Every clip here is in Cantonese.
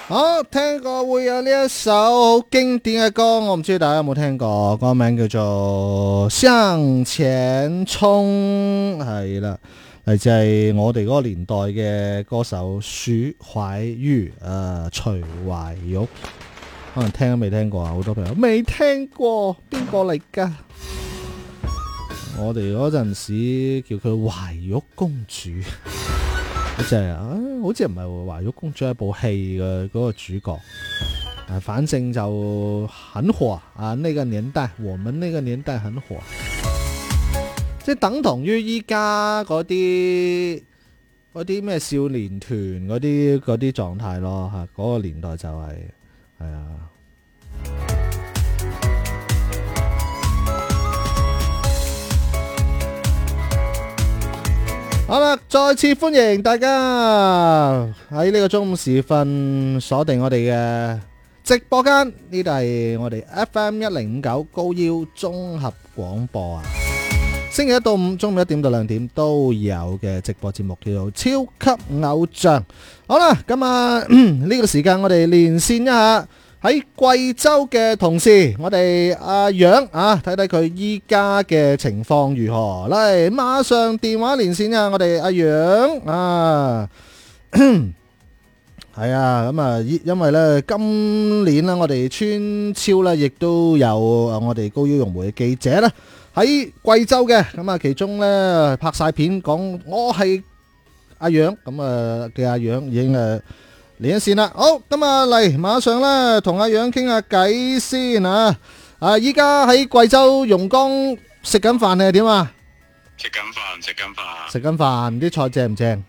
好，聽過會有呢一首好經典嘅歌，我唔知大家有冇聽過，歌名叫做《向前衝》，係啦，嚟自係我哋嗰個年代嘅歌手徐懷鈺，徐懷鈺，可能聽都未聽過啊，好多朋友未聽過，邊個嚟㗎？我哋嗰陣時叫佢懷鈺公主。即係好似唔係懷鈺公主係部戲嘅嗰個主角，反正就很火啊！呢個年代，我們呢個年代很火，即係等同於依家嗰啲咩少年團嗰啲狀態咯嚇，嗰個年代就係啊。好啦，再次歡迎大家喺呢個中午時分鎖定我哋嘅直播間，呢度係我哋 FM 1059高腰綜合廣播啊！星期一到五中午1點到2點都有嘅直播節目，叫做超級偶像。好啦，咁啊呢個時間我哋連線一下喺貴州嘅同事，我哋阿楊啊，睇睇佢依家嘅情況如何。嚟，馬上電話連線啊，我哋阿楊啊，係啊，咁啊，因為咧今年啦，我哋村超咧亦都有我哋高腰融媒嘅記者啦，喺貴州嘅，咁啊其中咧拍晒片講我係阿楊，咁啊嘅阿楊已經連一線啦，好，咁啊嚟，馬上咧同阿楊傾下偈先啊！依家喺貴州榕江食緊飯定係點啊？ 食緊飯，食緊飯。 食緊飯，啲菜正唔正？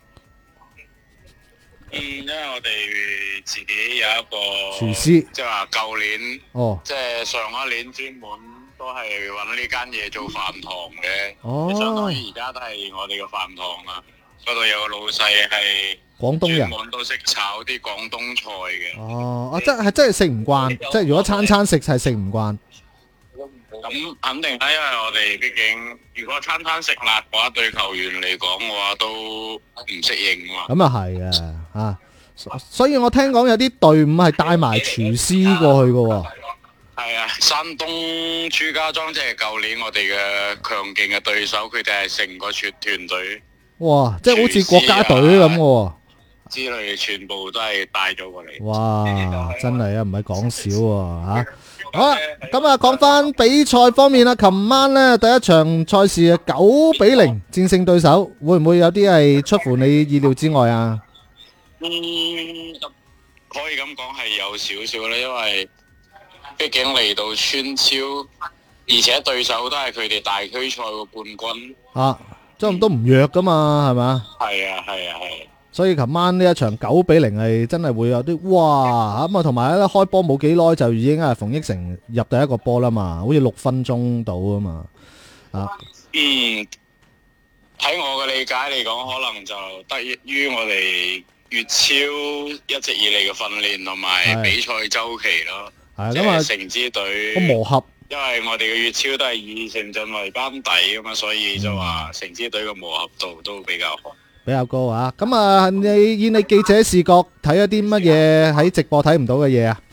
因為我哋自己有一個廚師， 即係話舊年，即係上一年專門都係搵呢間嘢做飯堂嘅，相當於而家都係我哋嘅飯堂啦。嗰度有個老細係廣東人， 專門都識炒啲廣東菜嘅。 真係食唔慣，即係如果餐餐食係食唔慣。 咁肯定啦，因為我哋畢竟如果餐餐食辣嘅話，對球員嚟講嘅話都唔適應嘛。 咁啊係嘅，所以我聽講有啲隊伍係帶埋廚師過去嘅。 係啊，山東朱家莊即係舊年我哋嘅強勁嘅對手，佢哋係成個團隊。 哇！即係好似國家隊咁嘅之類，全部都係帶咗過嚟。 哇！真係啊，唔係講笑喎。好啦，咁啊講翻比賽方面啦，琴晚呢第一場賽事9-0戰勝對手，會唔會有啲係出乎你意料之外啊？ 可以咁講係有少少啦，因為畢竟嚟到村超，而且對手都係佢哋大區賽嘅冠軍。 都唔弱噶嘛，係咪？ 係啊。 所以琴晚呢一場9-0係真係會有啲哇咁啊，同埋咧開波冇幾耐就已經係馮益成入第一個波啦嘛，好似6分鐘到啊嘛。 睇我嘅理解嚟講，可能就得益於我哋粵超一直以嚟嘅訓練同埋比賽周期咯。即係成支隊個磨合。 因為我哋嘅粵超都係以城鎮為班底㗎嘛，所以就話成支隊嘅磨合度都比較好， 比較高啊！咁啊，以你記者視角睇一啲乜嘢喺直播睇唔到嘅嘢啊？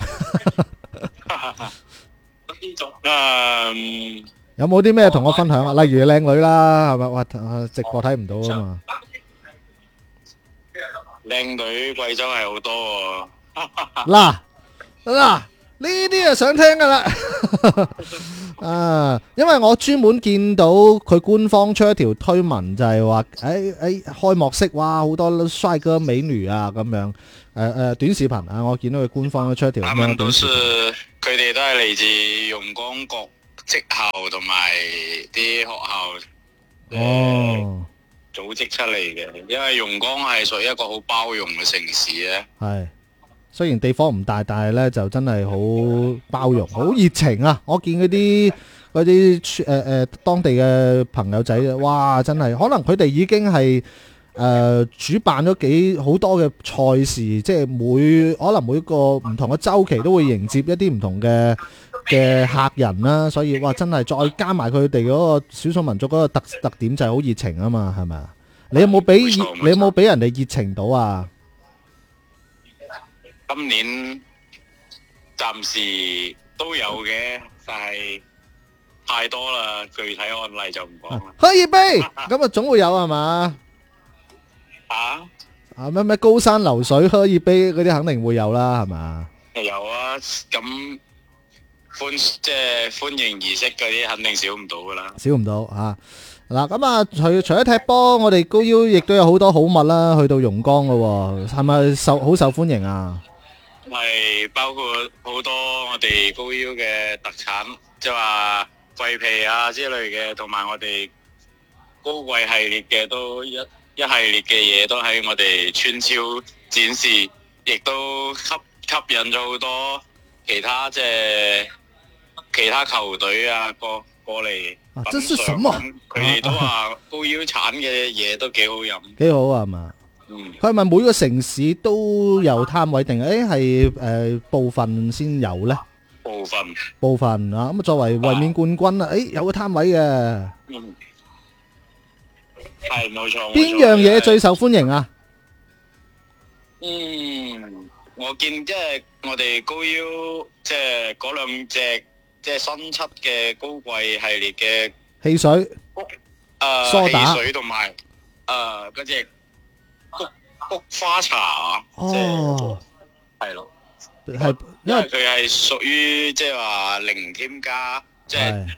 有冇啲咩同我分享啊？例如靚女啦，係咪？哇！直播睇唔到啊嘛。 靚女貴州係好多嗱。呢啲啊想聽噶啦，因為我專門見到佢官方出一條推文，就係話，開幕式，哇，好多帥哥美女啊，咁樣，短視頻啊，我見到佢官方都出一條咁樣短視頻。 佢哋都係嚟自榕江各職校同埋啲學校組織出嚟嘅，因為榕江係屬於一個好包容嘅城市咧。 係。雖然地方唔大，但係咧就真係好包容、好熱情啊！我見嗰啲當地嘅朋友仔，哇！真係可能佢哋已經係主辦咗好多嘅賽事，即係可能每個唔同嘅週期都會迎接一啲唔同嘅客人啦，所以哇！真係再加埋佢哋嗰個少數民族嗰個特點就係好熱情啊嘛，係咪啊？你有冇俾人哋熱情到啊？ 今年暫時都有嘅，但係太多啦，具體案例就唔講啦。 可以悲，咁啊總會有係嘛？ 啊？ 啊咩高山流水可以悲嗰啲肯定會有啦，係嘛？ 有啊，咁即係歡迎儀式嗰啲肯定少唔到噶啦。 少唔到啊！嗱，咁啊，除咗踢波，我哋高腰亦都有好多好物啦，去到榕江噶，係咪好受歡迎啊？ 係包括好多我哋高腰嘅特產，即係話桂皮啊之類嘅，同埋我哋高貴系列嘅都一系列嘅嘢都喺我哋村超展示，亦都吸引咗好多其他其他球隊啊過嚟。 啊，這是什麼？ 佢哋都話高腰產嘅嘢都幾好飲， 幾好啊，係嘛？佢係咪每個城市都有攤位定係部分先有呢？部分啊，咁作為衛冕冠軍啊，有個攤位嘅。 係冇錯。 邊樣嘢最受歡迎啊？ 我見即係我哋高腰即係嗰兩隻即係新出嘅高貴系列嘅汽水，梳打， 汽水同埋嗰隻菊花茶哦， 係咯， 係因為佢係屬於即係話零添加，即係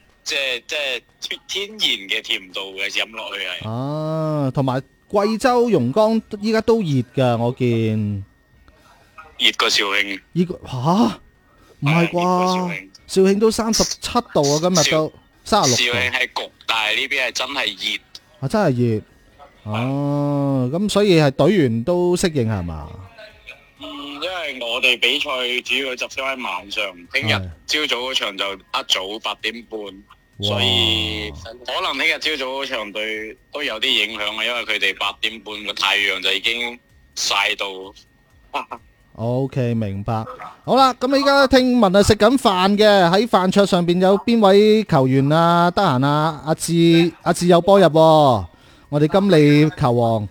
天然嘅甜度嘅，飲落去係。 啊，同埋貴州榕江依家都熱噶，我見熱過肇慶。 熱過吓？唔係啩？肇慶都37度啊，今日都36度。 肇慶係焗，但係呢邊係真係熱。 啊，真係熱。哦，咁所以係隊員都適應係嘛？ 因為我哋比賽主要集中喺晚上，聽日朝早嗰場就一早8點半，所以可能聽日朝早嗰場對都有啲影響啊，因為佢哋8點半個太陽就已經曬到。 OK， 明白。好啦，咁依家聽聞係食緊飯嘅，喺飯桌上邊有邊位球員啊？得閒啊？阿志有波入喎，我哋金利球王。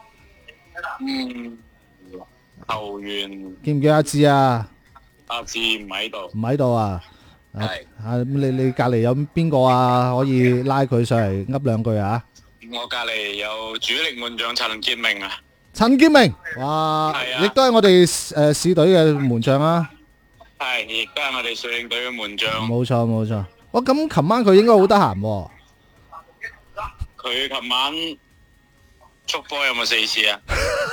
球員見唔見阿志啊？ 阿志唔喺度。 唔喺度啊？ 係。 咁你隔籬有邊個啊？可以拉佢上嚟噏兩句啊？ 我隔籬有主力門將陳建明啊。 陳建明，哇，亦都係我哋市隊嘅門將啊。 係，亦都係我哋水警隊嘅門將。 冇錯冇錯。哇，咁琴晚佢應該好得閒喎。 佢琴晚觸波有冇4次啊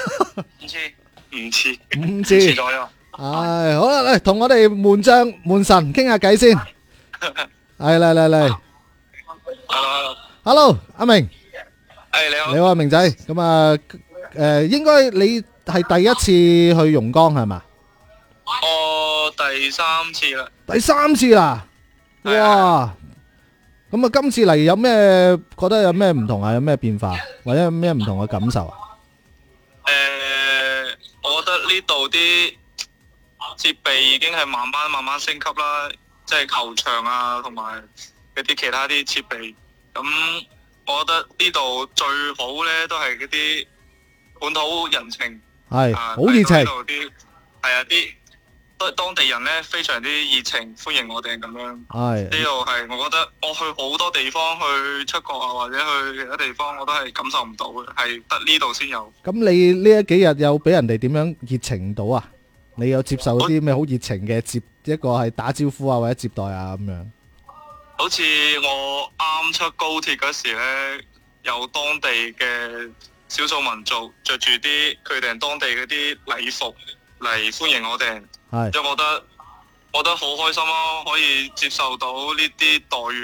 ？5次左右。 唉，好啦，嚟同我哋門將門神傾下偈先。係嚟。Hello，阿明。 係你好。 你好，阿明仔。咁啊，應該你係第一次去榕江係嘛？ 我第3次啦。 第3次啦？哇！咁啊，今次嚟有咩覺得有咩唔同啊？有咩變化，或者有咩唔同嘅感受啊？ 我覺得呢度啲設備已經係慢慢升級啦，即係球場啊，同埋一啲其他啲設備。咁我覺得呢度最好呢都係嗰啲本土人情， 係好熱情。 係啊，啲當地人呢非常之熱情歡迎我哋咁樣。 係呢度係我覺得我去好多地方去出國啊，或者去其他地方我都係感受唔到嘅，係得呢度先有。 咁你呢幾日有俾人哋點樣熱情到啊？你有接受啲咩好熱情嘅一個係打招呼啊，或者接待啊咁樣？ 好似我啱出高鐵嗰時呢，有當地嘅少數民族着住啲佢哋當地嗰啲禮服嚟歡迎我哋，即係我覺得好開心咯，可以接受到呢啲待遇，